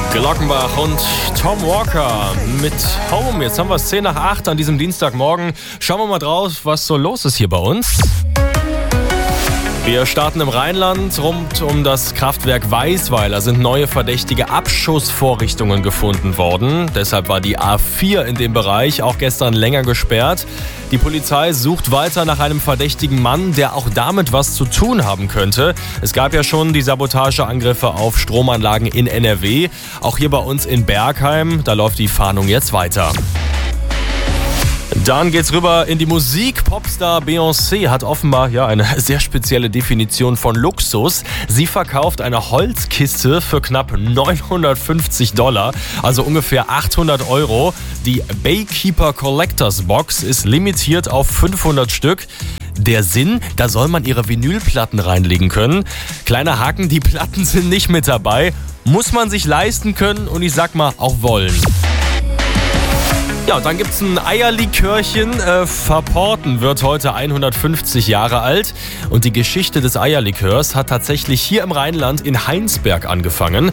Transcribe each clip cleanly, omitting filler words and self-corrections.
Glockenbach und Tom Walker mit Home. Jetzt haben wir es 10 nach 8 an diesem Dienstagmorgen. Schauen wir mal drauf, was so los ist hier bei uns. Wir starten im Rheinland. Rund um das Kraftwerk Weisweiler sind neue verdächtige Abschussvorrichtungen gefunden worden. Deshalb war die A4 in dem Bereich auch gestern länger gesperrt. Die Polizei sucht weiter nach einem verdächtigen Mann, der auch damit was zu tun haben könnte. Es gab ja schon die Sabotageangriffe auf Stromanlagen in NRW. Auch hier bei uns in Bergheim, da läuft die Fahndung jetzt weiter. Dann geht's rüber in die Musik. Popstar Beyoncé hat offenbar eine sehr spezielle Definition von Luxus. Sie verkauft eine Holzkiste für knapp $950, also ungefähr 800 €. Die Baykeeper Collectors Box ist limitiert auf 500 Stück. Der Sinn, da soll man ihre Vinylplatten reinlegen können. Kleiner Haken, die Platten sind nicht mit dabei. Muss man sich leisten können und ich sag mal auch wollen. Ja, und dann gibt's ein Eierlikörchen. Verporten wird heute 150 Jahre alt. Und die Geschichte des Eierlikörs hat tatsächlich hier im Rheinland in Heinsberg angefangen.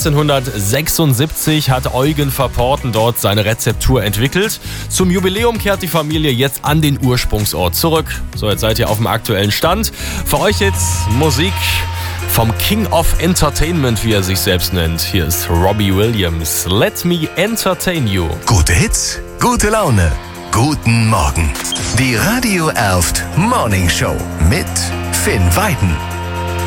1876 hat Eugen Verporten dort seine Rezeptur entwickelt. Zum Jubiläum kehrt die Familie jetzt an den Ursprungsort zurück. So, jetzt seid ihr auf dem aktuellen Stand. Für euch jetzt Musik vom King of Entertainment, wie er sich selbst nennt. Hier ist Robbie Williams. Let me entertain you. Gute Hits, gute Laune, guten Morgen. Die Radio Elft Morning Show mit Finn Weiden.